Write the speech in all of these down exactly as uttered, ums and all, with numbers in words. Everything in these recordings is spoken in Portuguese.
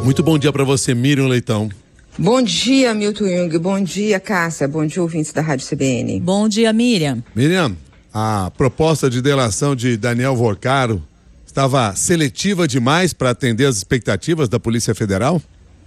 Muito bom dia para você, Miriam Leitão. Bom dia, Milton Jung. Bom dia, Cássia. Bom dia, ouvintes da Rádio C B N. Bom dia, Miriam. Miriam, a proposta de delação de Daniel Vorcaro estava seletiva demais para atender as expectativas da Polícia Federal?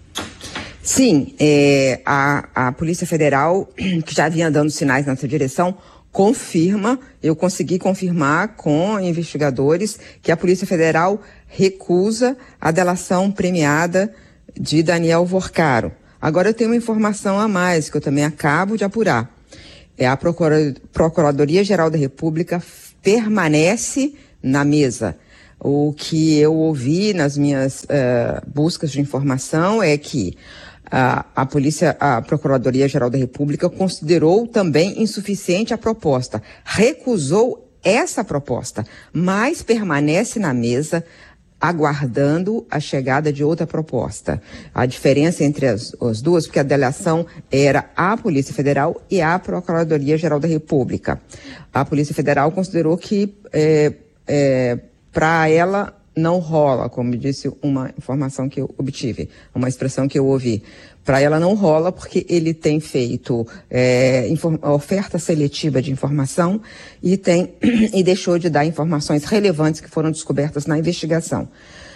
Sim, é, a, a Polícia Federal, que já vinha dando sinais nessa direção, confirma, eu consegui confirmar com investigadores que a Polícia Federal recusa a delação premiada de Daniel Vorcaro. Agora eu tenho uma informação a mais, que eu também acabo de apurar. É, a Procura- Procuradoria-Geral da República permanece na mesa. O que eu ouvi nas minhas uh, buscas de informação é que uh, a Polícia, a Procuradoria-Geral da República considerou também insuficiente a proposta, recusou essa proposta, mas permanece na mesa aguardando a chegada de outra proposta. A diferença entre as, as duas, porque a delação era a Polícia Federal e a Procuradoria-Geral da República. A Polícia Federal considerou que é, é, para ela não rola, como disse uma informação que eu obtive, uma expressão que eu ouvi. Para ela não rola porque ele tem feito é, inform- oferta seletiva de informação e, tem, e deixou de dar informações relevantes que foram descobertas na investigação.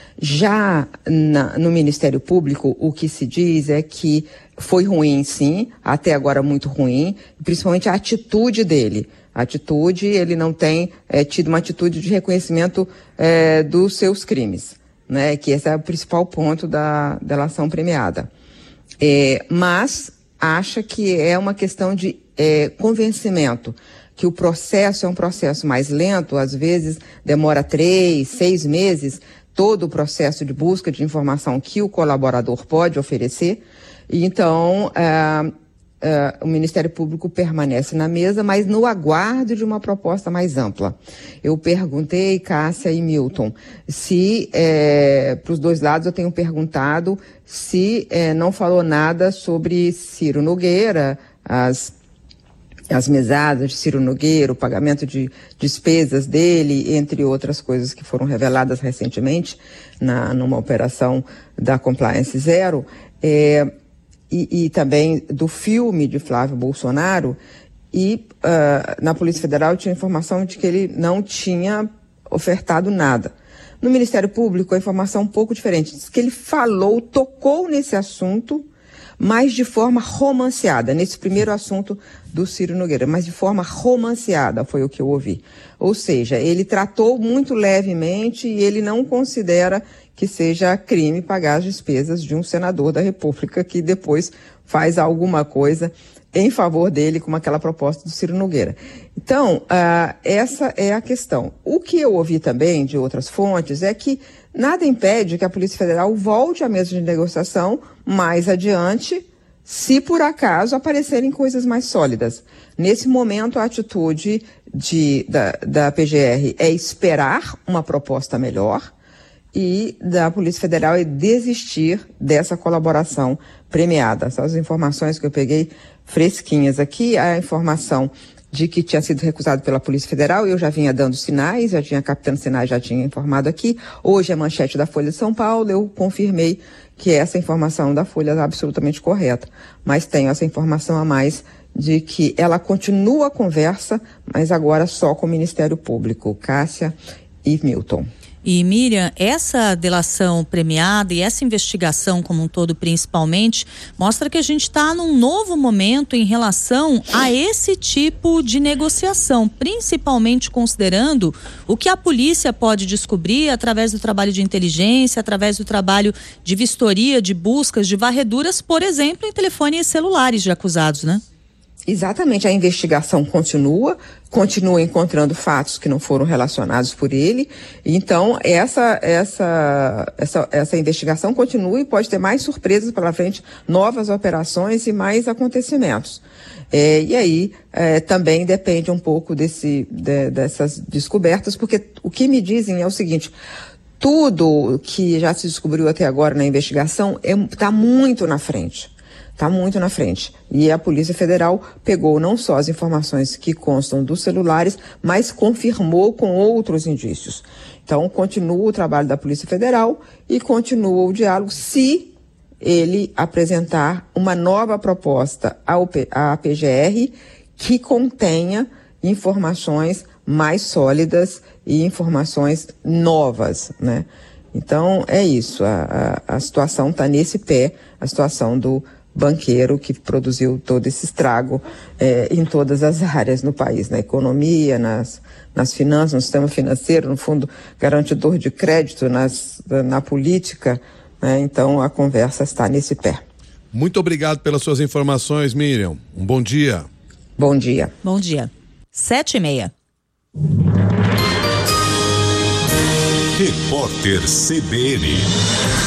Já na, no Ministério Público, o que se diz é que foi ruim, sim, até agora muito ruim, principalmente a atitude dele. A atitude, ele não tem é, tido uma atitude de reconhecimento é, dos seus crimes, né? Que esse é o principal ponto da delação premiada. É, mas acha que é uma questão de é, convencimento, que o processo é um processo mais lento, às vezes demora três, seis meses, todo o processo de busca de informação que o colaborador pode oferecer. E então, é, é, o Ministério Público permanece na mesa, mas no aguardo de uma proposta mais ampla. Eu perguntei, Cássia e Milton, se, é, para os dois lados eu tenho perguntado se é, não falou nada sobre Ciro Nogueira, as, as mesadas de Ciro Nogueira, o pagamento de despesas dele, entre outras coisas que foram reveladas recentemente na, numa operação da Compliance Zero, é, e, e também do filme de Flávio Bolsonaro, e uh, na Polícia Federal tinha informação de que ele não tinha ofertado nada. No Ministério Público, a informação é um pouco diferente. Diz que ele falou, tocou nesse assunto, mas de forma romanceada, nesse primeiro assunto do Ciro Nogueira, mas de forma romanceada, foi o que eu ouvi. Ou seja, ele tratou muito levemente e ele não considera que seja crime pagar as despesas de um senador da República que depois faz alguma coisa em favor dele, como aquela proposta do Ciro Nogueira. Então, uh, essa é a questão. O que eu ouvi também de outras fontes é que nada impede que a Polícia Federal volte à mesa de negociação mais adiante, se por acaso aparecerem coisas mais sólidas. Nesse momento, a atitude de, da, da P G R é esperar uma proposta melhor e da Polícia Federal é desistir dessa colaboração premiada. Essas informações que eu peguei fresquinhas aqui, a informação de que tinha sido recusado pela Polícia Federal, eu já vinha dando sinais, já tinha captando sinais, já tinha informado aqui. Hoje a manchete da Folha de São Paulo, eu confirmei que essa informação da Folha é absolutamente correta, mas tenho essa informação a mais de que ela continua a conversa, mas agora só com o Ministério Público. Cássia e Milton. E Miriam, essa delação premiada e essa investigação como um todo principalmente, mostra que a gente está num novo momento em relação a esse tipo de negociação, principalmente considerando o que a polícia pode descobrir através do trabalho de inteligência, através do trabalho de vistoria, de buscas, de varreduras, por exemplo, em telefones celulares de acusados, né? Exatamente, a investigação continua, continua encontrando fatos que não foram relacionados por ele, então essa, essa, essa, essa investigação continua e pode ter mais surpresas pela frente, novas operações e mais acontecimentos. É, e aí é, também depende um pouco desse, de, dessas descobertas, porque o que me dizem é o seguinte: tudo que já se descobriu até agora na investigação está muito na frente. Está muito na frente. E a Polícia Federal pegou não só as informações que constam dos celulares, mas confirmou com outros indícios. Então, continua o trabalho da Polícia Federal e continua o diálogo se ele apresentar uma nova proposta à P G R que contenha informações mais sólidas e informações novas, né? Então, é isso, a, a, a situação está nesse pé, a situação do banqueiro que produziu todo esse estrago é, em todas as áreas no país, na economia, nas, nas finanças, no sistema financeiro, no fundo garantidor de crédito, nas, na política, né? Então a conversa está nesse pé. Muito obrigado pelas suas informações, Miriam. Um bom dia. Bom dia. Bom dia. Sete e meia. Repórter C B N.